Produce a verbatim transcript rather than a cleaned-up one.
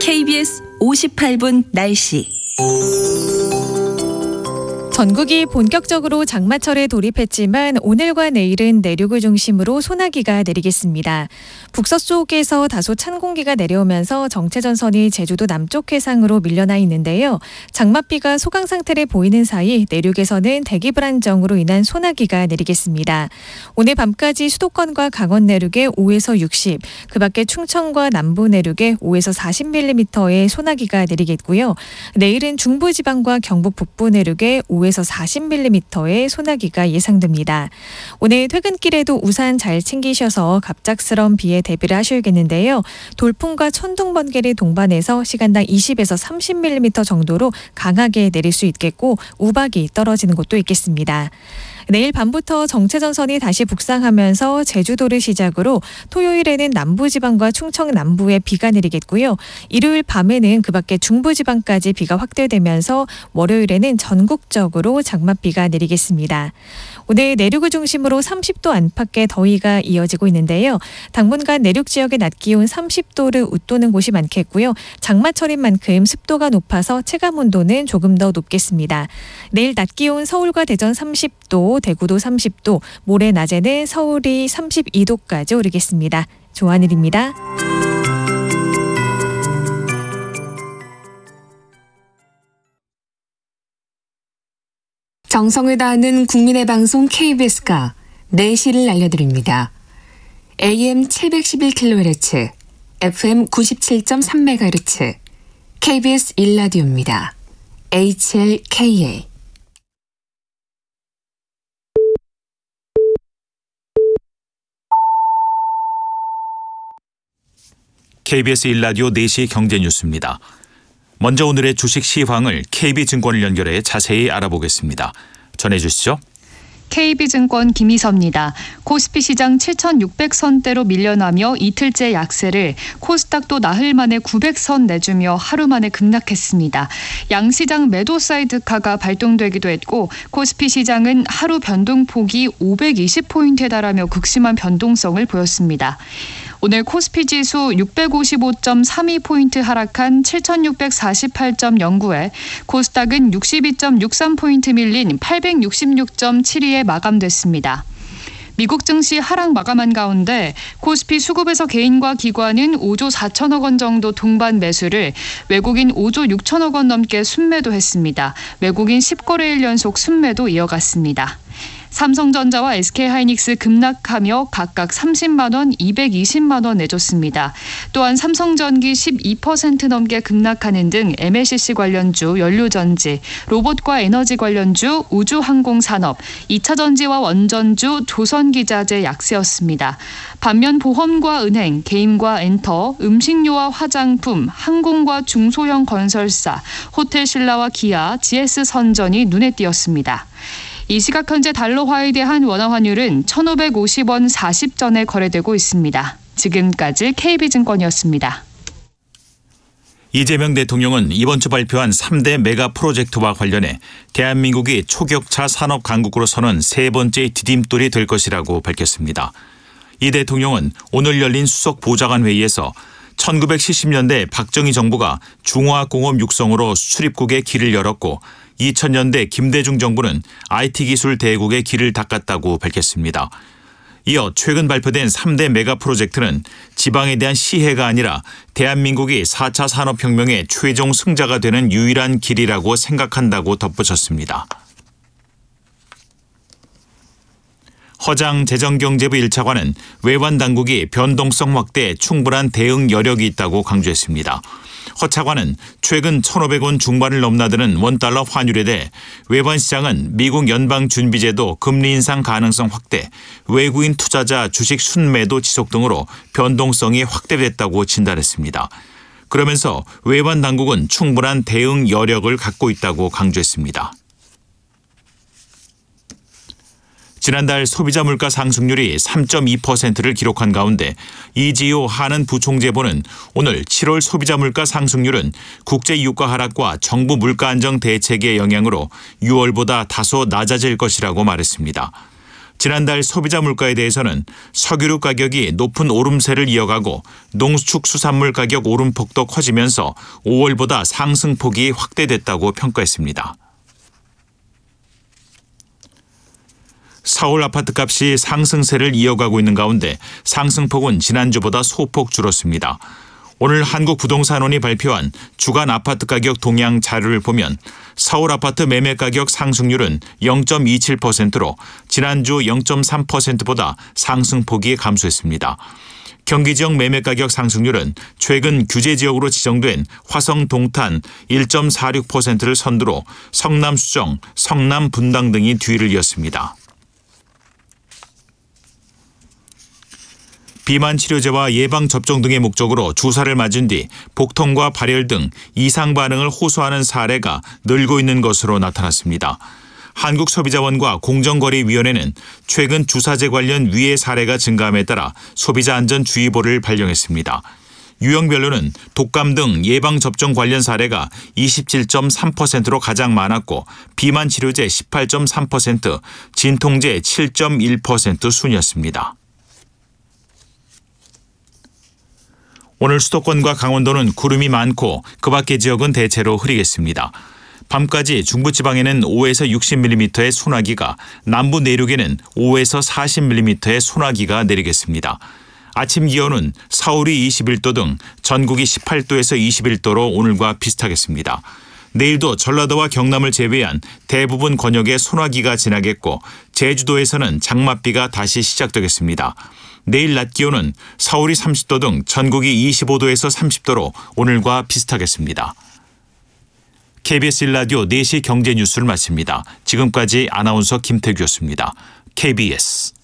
케이비에스 오십팔 분 날씨. 전국이 본격적으로 장마철에 돌입했지만 오늘과 내일은 내륙을 중심으로 소나기가 내리겠습니다. 북서쪽에서 다소 찬 공기가 내려오면서 정체전선이 제주도 남쪽 해상으로 밀려나 있는데요. 장맛비가 소강 상태를 보이는 사이 내륙에서는 대기 불안정으로 인한 소나기가 내리겠습니다. 오늘 밤까지 수도권과 강원 내륙에 오에서 육십, 그 밖에 충청과 남부 내륙에 오에서 사십 밀리미터의 소나기가 내리겠고요. 내일은 중부지방과 경북 북부 내륙에 오에서 사십 밀리미터의 소나기가 예상됩니다. 오늘 퇴근길에도 우산 잘 챙기셔서 갑작스러운 비에 대비를 하셔야겠는데요. 돌풍과 천둥 번개를 동반해서 시간당 이십에서 삼십 밀리미터 정도로 강하게 내릴 수 있겠고 우박이 떨어지는 곳도 있겠습니다. 내일 밤부터 정체전선이 다시 북상하면서 제주도를 시작으로 토요일에는 남부지방과 충청 남부에 비가 내리겠고요. 일요일 밤에는 그 밖에 중부지방까지 비가 확대되면서 월요일에는 전국적으로 장맛비가 내리겠습니다. 오늘 내륙을 중심으로 삼십 도 안팎의 더위가 이어지고 있는데요. 당분간 내륙 지역의 낮 기온 삼십 도를 웃도는 곳이 많겠고요. 장마철인 만큼 습도가 높아서 체감온도는 조금 더 높겠습니다. 내일 낮 기온 서울과 대전 삼십 도, 대구도 삼십 도, 모레 낮에는 서울이 삼십이 도까지 오르겠습니다. 조한일입니다. 정성을 다하는 국민의 방송 케이비에스가 네 시를 알려드립니다. 에이엠 칠백십일 킬로헤르츠, 에프엠 구십칠 점 삼 메가헤르츠, 케이비에스 일 라디오입니다. 에이치엘케이에이. 케이비에스 일 라디오 네 시 경제뉴스입니다. 먼저 오늘의 주식 시황을 케이비증권을 연결해 자세히 알아보겠습니다. 전해주시죠. 케이비증권 김희서입니다. 코스피 시장 칠천육백 선대로 밀려나며 이틀째 약세를, 코스닥도 나흘 만에 구백 선 내주며 하루 만에 급락했습니다. 양시장 매도 사이드카가 발동되기도 했고 코스피 시장은 하루 변동폭이 오백이십 포인트에 달하며 극심한 변동성을 보였습니다. 오늘 코스피 지수 육백오십오 점 삼이 포인트 하락한 칠천육백사십팔 점 영구에 코스닥은 육십이 점 육삼 포인트 밀린 팔백육십육 점 칠이에 마감됐습니다. 미국 증시 하락 마감한 가운데 코스피 수급에서 개인과 기관은 오조 사천억 원 정도 동반 매수를, 외국인 오조 육천억 원 넘게 순매도했습니다. 외국인 십 거래일 연속 순매도 이어갔습니다. 삼성전자와 에스케이하이닉스 급락하며 각각 삼십만 원, 이백이십만 원 내줬습니다. 또한 삼성전기 십이 퍼센트 넘게 급락하는 등 엠엘씨씨 관련주, 연료전지, 로봇과 에너지 관련주, 우주항공산업, 이차전지와 원전주, 조선기자재 약세였습니다. 반면 보험과 은행, 게임과 엔터, 음식료와 화장품, 항공과 중소형 건설사, 호텔신라와 기아, 지에스선전이 눈에 띄었습니다. 이 시각 현재 달러 화에 대한 원화 환율은 천오백오십 원 사십 전에 거래되고 있습니다. 지금까지 케이비증권이었습니다. 이재명 대통령은 이번 주 발표한 삼 대 메가 프로젝트와 관련해 대한민국이 초격차 산업 강국으로 서는 세 번째 디딤돌이 될 것이라고 밝혔습니다. 이 대통령은 오늘 열린 수석 보좌관 회의에서 천구백칠십 년대 박정희 정부가 중화공업 육성으로 수출입국의 길을 열었고 이천 년대 김대중 정부는 아이티 기술 대국의 길을 닦았다고 밝혔습니다. 이어 최근 발표된 삼 대 메가 프로젝트는 지방에 대한 시혜가 아니라 대한민국이 사 차 산업혁명의 최종 승자가 되는 유일한 길이라고 생각한다고 덧붙였습니다. 허장 재정경제부 일 차관은 외환 당국이 변동성 확대에 충분한 대응 여력이 있다고 강조했습니다. 허 차관은 최근 천오백 원 중반을 넘나드는 원달러 환율에 대해 외환 시장은 미국 연방준비제도 금리 인상 가능성 확대, 외국인 투자자 주식 순매도 지속 등으로 변동성이 확대됐다고 진단했습니다. 그러면서 외환 당국은 충분한 대응 여력을 갖고 있다고 강조했습니다. 지난달 소비자 물가 상승률이 삼 점 이 퍼센트를 기록한 가운데 이지호 한은 부총재보는 오늘 칠월 소비자 물가 상승률은 국제 유가 하락과 정부 물가 안정 대책의 영향으로 유월보다 다소 낮아질 것이라고 말했습니다. 지난달 소비자 물가에 대해서는 석유류 가격이 높은 오름세를 이어가고 농축수산물 가격 오름폭도 커지면서 오월보다 상승폭이 확대됐다고 평가했습니다. 서울 아파트값이 상승세를 이어가고 있는 가운데 상승폭은 지난주보다 소폭 줄었습니다. 오늘 한국부동산원이 발표한 주간 아파트 가격 동향 자료를 보면 서울 아파트 매매 가격 상승률은 영 점 이칠 퍼센트로 지난주 영 점 삼 퍼센트보다 상승폭이 감소했습니다. 경기 지역 매매 가격 상승률은 최근 규제 지역으로 지정된 화성 동탄 일 점 사육 퍼센트를 선두로 성남 수정, 성남 분당 등이 뒤를 이었습니다. 비만 치료제와 예방 접종 등의 목적으로 주사를 맞은 뒤 복통과 발열 등 이상 반응을 호소하는 사례가 늘고 있는 것으로 나타났습니다. 한국소비자원과 공정거래위원회는 최근 주사제 관련 위해 사례가 증가함에 따라 소비자안전주의보를 발령했습니다. 유형별로는 독감 등 예방접종 관련 사례가 이십칠 점 삼 퍼센트로 가장 많았고 비만 치료제 십팔 점 삼 퍼센트, 진통제 칠 점 일 퍼센트 순이었습니다. 오늘 수도권과 강원도는 구름이 많고 그 밖의 지역은 대체로 흐리겠습니다. 밤까지 중부지방에는 오에서 육십 밀리미터의 소나기가, 남부 내륙에는 오에서 사십 밀리미터의 소나기가 내리겠습니다. 아침 기온은 서울이 이십일 도 등 전국이 십팔 도에서 이십일 도로 오늘과 비슷하겠습니다. 내일도 전라도와 경남을 제외한 대부분 권역에 소나기가 지나겠고 제주도에서는 장맛비가 다시 시작되겠습니다. 내일 낮 기온은 서울이 삼십 도 등 전국이 이십오 도에서 삼십 도로 오늘과 비슷하겠습니다. 케이비에스 일 라디오 네 시 경제 뉴스를 마칩니다. 지금까지 아나운서 김태규였습니다. 케이비에스